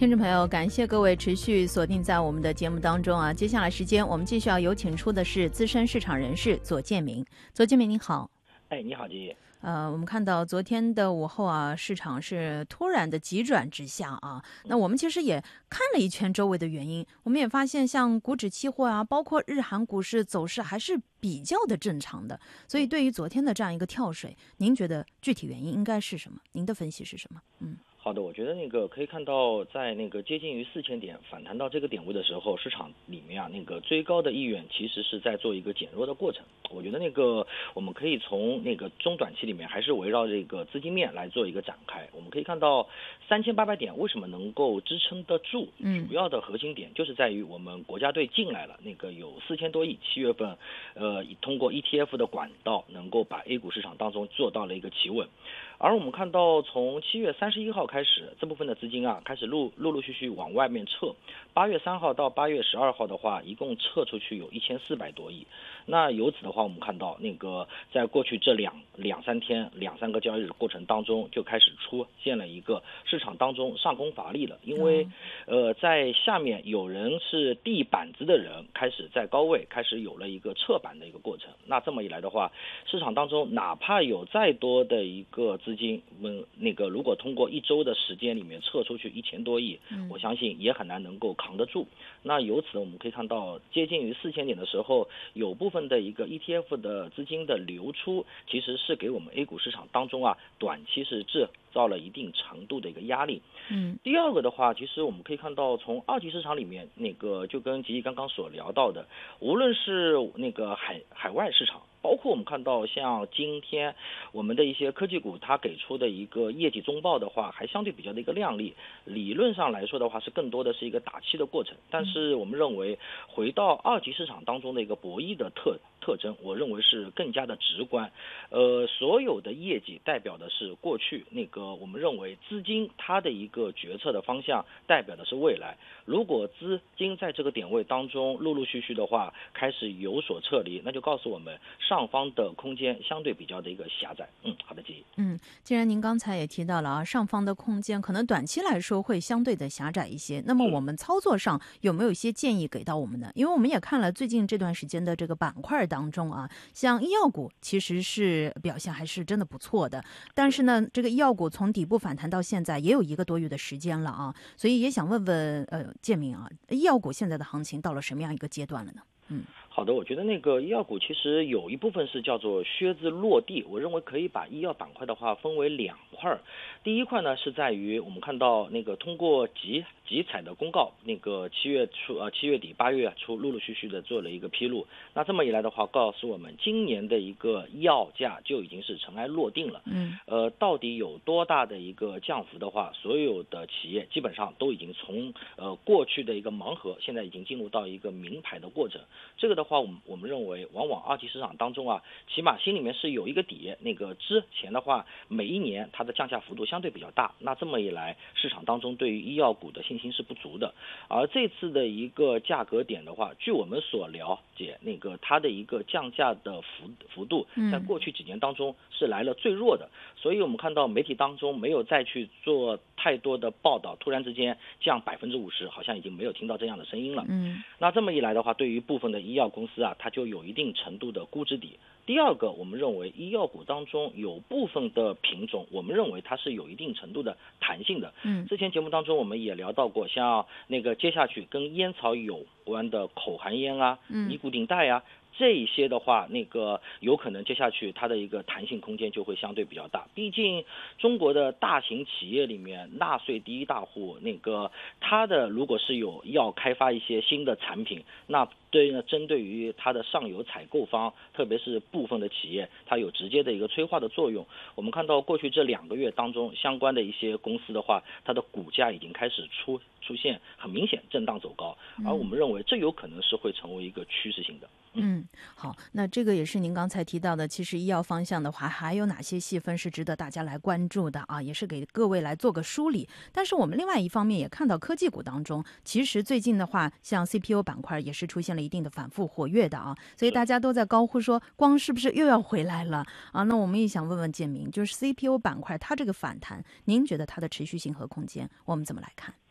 听众朋友，感谢各位持续锁定在我们的节目当中啊。接下来时间，我们继续要有请出的是资深市场人士左建明。左建明您好。 你好，杰。 我们看到昨天的午后啊，市场是突然的急转直下啊。那我们其实也看了一圈周围的原因，我们也发现像股指期货啊，包括日韩股市走势还是比较的正常的。所以对于昨天的这样一个跳水，您觉得具体原因应该是什么？您的分析是什么？ 好的，我觉得可以看到，在接近于4000点反弹到这个点位的时候，市场里面啊追高的意愿其实是在做一个减弱的过程。我觉得我们可以从中短期里面还是围绕这个资金面来做一个展开。我们可以看到3800点为什么能够支撑得住，主要的核心点就是在于我们国家队进来了，有4000多亿，7月份通过 ETF 的管道能够把 A 股市场当中做到了一个企稳。而我们看到从7月31号开始，这部分的资金啊开始陆续往外面撤。8月3号到8月12号的话，一共撤出去有1400多亿。那由此的话，我们看到在过去这两三天两三个交易日过程当中，就开始出现了一个市场当中上攻乏力了。因为在下面有人是递板子的人开始在高位开始有了一个撤板的一个过程。那这么一来的话，市场当中哪怕有再多的一个资金，如果通过1周的时间里面撤出去1000多亿，我相信也很难能够扛得住。那由此我们可以看到，接近于4000点的时候，有部分的一个 ETF 的资金的流出，其实是给我们 A 股市场当中啊短期是制造了一定程度的一个压力。第二个的话，其实我们可以看到，从二级市场里面就跟吉毅刚刚所聊到的，无论是海外市场，包括我们看到像今天我们的一些科技股，它给出的一个业绩中报的话，还相对比较的一个靓丽。理论上来说的话，是更多的是一个打气的过程。但是我们认为，回到二级市场当中的一个博弈的特征，我认为是更加的直观。所有的业绩代表的是过去，我们认为资金它的一个决策的方向代表的是未来。如果资金在这个点位当中陆续的话开始有所撤离，那就告诉我们上方的空间相对比较的一个狭窄。好的，建议。 既然您刚才也提到了啊，上方的空间可能短期来说会相对的狭窄一些，那么我们操作上有没有一些建议给到我们呢？因为我们也看了最近这段时间的这个板块当中啊，像医药股其实是表现还是真的不错的，但是呢，这个医药股从底部反弹到现在也有1个多月的时间了啊，所以也想问问建明啊，医药股现在的行情到了什么样一个阶段了呢？ 好的，我觉得医药股其实有一部分是叫做靴子落地，我认为可以把医药板块的话分为2块。第一块呢是在于我们看到通过集采的公告，7月底8月初陆续的做了一个披露。那这么一来的话，告诉我们今年的一个药价就已经是尘埃落定了。到底有多大的一个降幅的话，所有的企业基本上都已经从过去的一个盲盒，现在已经进入到一个明牌的过程。这个的话，我们认为往往二级市场当中啊，起码心里面是有一个底。之前的话，每一年它的降价幅度相对比较大，那这么一来，市场当中对于医药股的信心是不足的。而这次的一个价格点的话，据我们所了解，它的一个降价的幅度，在过去几年当中是来了最弱的。所以我们看到媒体当中没有再去做太多的报道，突然之间降50%，好像已经没有听到这样的声音了。那这么一来的话，对于部分的医药公司啊，它就有一定程度的估值底。第二个，我们认为医药股当中有部分的品种，我们认为它是有一定程度的弹性的。之前节目当中我们也聊到过，像接下去跟烟草有关的口含烟啊、尼古丁带啊，这一些的话，有可能接下去它的一个弹性空间就会相对比较大。毕竟中国的大型企业里面，纳税第一大户，它的如果是要开发一些新的产品，那针对于它的上游采购方，特别是部分的企业，它有直接的一个催化的作用。我们看到过去这2个月当中，相关的一些公司的话，它的股价已经开始出现很明显震荡走高，而我们认为这有可能是会成为一个趋势性的。 好，那这个也是您刚才提到的，其实医药方向的话，还有哪些细分是值得大家来关注的啊？也是给各位来做个梳理。但是我们另外一方面也看到科技股当中，其实最近的话，像 CPU 板块也是出现了一定的反复活跃的啊，所以大家都在高呼说，光是不是又要回来了啊？那我们也想问问建明，就是 CPU 板块它这个反弹，您觉得它的持续性和空间，我们怎么来看？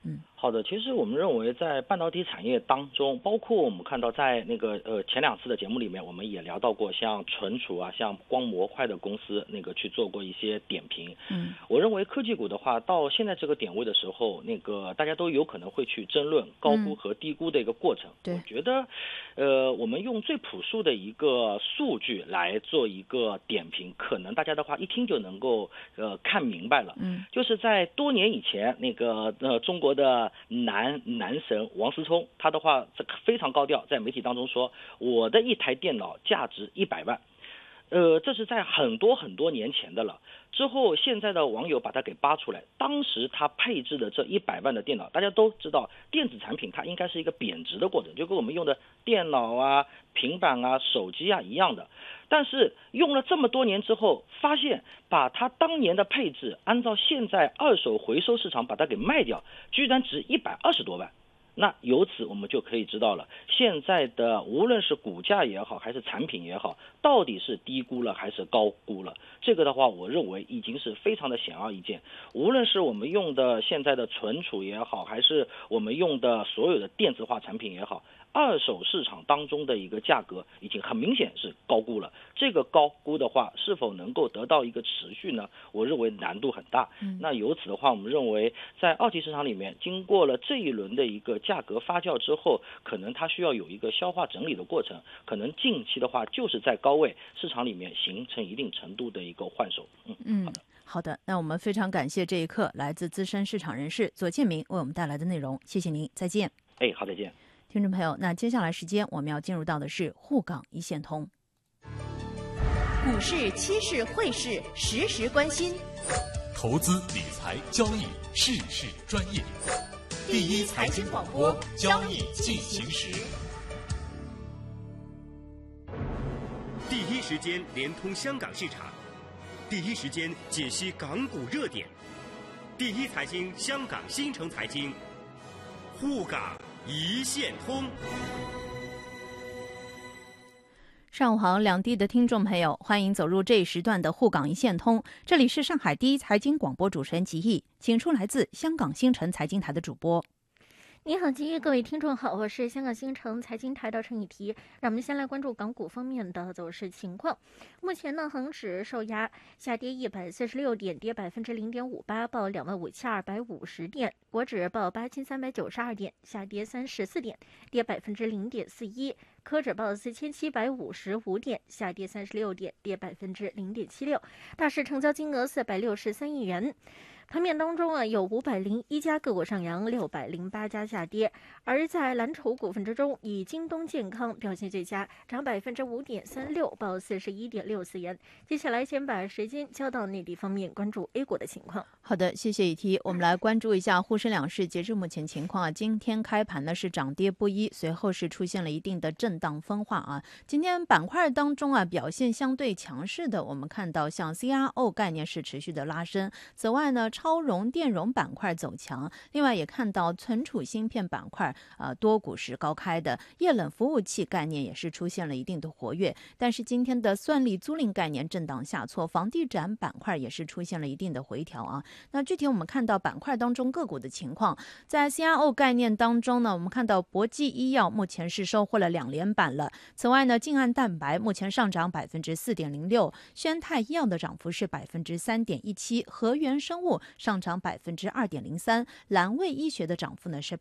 好的，其实我们认为在半导体产业当中，包括我们看到在那个前2次的节目里面，我们也聊到过像存储啊、像光模块的公司那个去做过一些点评。我认为科技股的话，到现在这个点位的时候，那个大家都有可能会去争论高估和低估的一个过程。我觉得，我们用最朴素的一个数据来做一个点评，可能大家的话一听就能够看明白了。就是在多年以前，那个中国的男神王思聪，他的话这个非常高调，在媒体当中说，我的一台电脑价值100万。这是在很多年前的了。之后现在的网友把它给扒出来，当时他配置的这100万的电脑，大家都知道电子产品它应该是一个贬值的过程，就跟我们用的电脑啊、平板啊、手机啊一样的。但是用了这么多年之后，发现把它当年的配置按照现在二手回收市场把它给卖掉，居然值120多万。那由此我们就可以知道了，现在的无论是股价也好，还是产品也好，到底是低估了还是高估了？这个的话，我认为已经是非常的显而易见。无论是我们用的现在的存储也好，还是我们用的所有的电子化产品也好，二手市场当中的一个价格已经很明显是高估了。这个高估的话，是否能够得到一个持续呢？我认为难度很大。那由此的话，我们认为在二级市场里面，经过了这一轮的一个价格发酵之后，可能它需要有一个消化整理的过程。可能近期的话，就是在高位市场里面形成一定程度的一个换手。 好的，那我们非常感谢这一刻来自资深市场人士左建明为我们带来的内容，谢谢您，再见。 好，再见。 听众朋友，那接下来时间我们要进入到的是沪港一线通。 股市、期市、汇市，时时关心。 投资理财交易，事事专业。第一财经广播，交易进行时。 第一时间连通香港市场，第一时间解析港股热点。第一财经香港新城财经，沪港一线通。 上午好，两地的听众朋友，欢迎走入这一时段的沪港一线通。这里是上海第一财经广播主持人吉毅，请出来自香港新城财经台的主播。 你好，吉毅，各位听众好，我是香港新城财经台的陈以提。让我们先来关注港股方面的走势情况。目前呢，恒指受压下跌146点，跌0.58%，报25,250点；国指报8392点，下跌34点，跌0.41%；科指报4755点，下跌36点，跌0.76%。大市成交金额463亿元。盘面当中有501家个股上扬，608家下跌。而在蓝筹股份之中，以京东健康表现最佳，涨5.36%，报41.64元。接下来先把时间交到内地方面，关注 A 股的情况。 好的，谢谢以提。我们来关注一下沪深两市截至目前情况啊。今天开盘呢是涨跌不一，随后是出现了一定的震荡分化啊。今天板块当中啊表现相对强势的，我们看到像 CRO 概念是持续的拉升，此外呢超容电容板块走强，另外也看到存储芯片板块多股是高开的，液冷服务器概念也是出现了一定的活跃。但是今天的算力租赁概念震荡下挫，房地产板块也是出现了一定的回调啊。那具体我们看到板块当中个股的情况，在 CRO 概念当中呢，我们看到博济医药目前是收获了2连板了。此外呢，晋安蛋白目前上涨4.06%，宣泰医药的涨幅是3.17%，和源生物上涨2.03%，蓝卫医学的涨幅呢是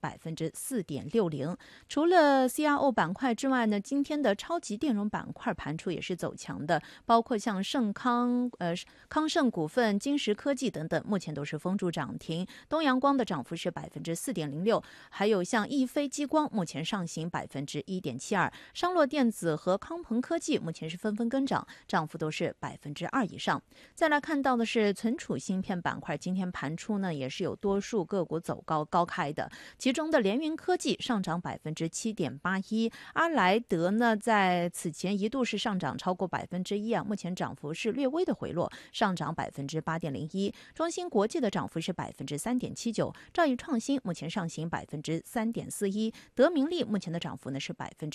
4.60%。除了 CRO 板块之外呢，今天的超级电容板块盘出也是走强的，包括像康盛股份、金石科技等等，目前都是封住涨停。东阳光的涨幅是4.06%，还有像易飞激光目前上行1.72%，商洛电子和康鹏科技目前是纷纷跟涨，涨幅都是2%以上。再来看到的是存储芯片板块，今天盘出呢也是有多数个股走高开的，其中的联云科技上涨7.81%，阿莱德呢在此前一度是上涨超过1%啊，目前涨幅是略微的回落，上涨8.01%。中芯国际的涨幅是3.79%，兆易创新目前上行3.41%，德明利目前的涨幅呢是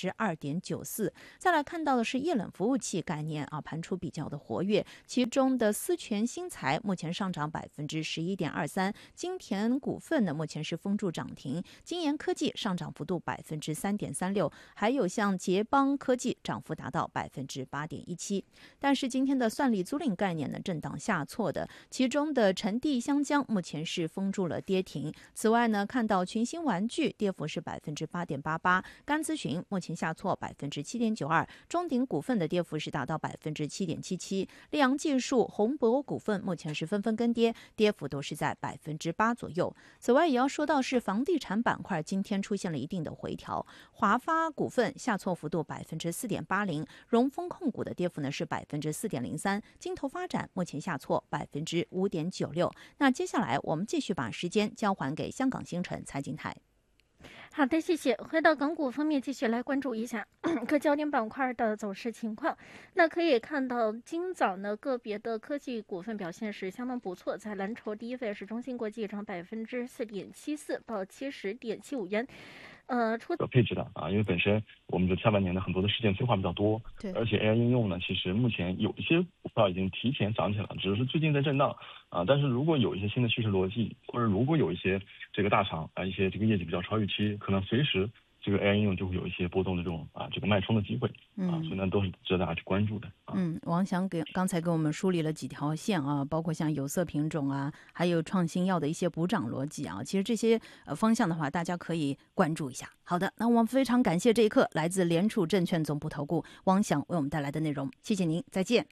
2.94%。再来看到的是液冷服务器概念啊，盘出比较的活跃，其中的思泉新材目前上涨 11.23%。金田股份呢，目前是封住涨停，金研科技上涨幅度3.36%，还有像捷邦科技涨幅达到8.17%。但是今天的算力租赁概念呢，震荡下挫的，其中的陈地香江目前是封住了跌停。此外呢，看到群星玩具跌幅是8.88%，甘咨询目前下挫7.92%，中鼎股份的跌幅是达到7.77%，利阳技术、宏博股份目前是纷纷跟跌，跌幅都是在8%左右。此外，也要说到是房地产板块今天出现了一定的回调，华发股份下挫幅度4.80%，荣丰控股的跌幅呢是4.03%，金投发展目前下挫5.96%。那接下来我们继续把时间交还给香港星辰财经台。 好的，谢谢。回到港股方面，继续来关注一下各焦点板块的走势情况。那可以看到，今早呢个别的科技股份表现是相当不错，在蓝筹第一位是中芯国际涨4.74%，报70.75元。 配置的啊，因为本身我们的下半年的很多的事件催化比较多，对，而且 AI 应用呢，其实目前有一些股票已经提前涨起来了，只是最近在震荡啊。但是如果有一些新的趋势逻辑，或者如果有一些这个大厂啊，一些这个业绩比较超预期，可能随时这个 AI 应用就会有一些波动的这种这个脉冲的机会啊，所以呢都是值得大家去关注的。 王翔刚才给我们梳理了几条线啊，包括像有色品种啊，还有创新药的一些补涨逻辑啊，其实这些方向的话，大家可以关注一下。好的，那我们非常感谢这一刻来自联储证券总部投顾王翔为我们带来的内容，谢谢您，再见。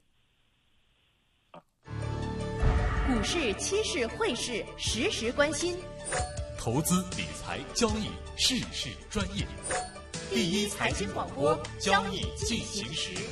股市、期市、汇市，时时关心。 投资理财交易，事事专业。第一财经广播，交易进行时。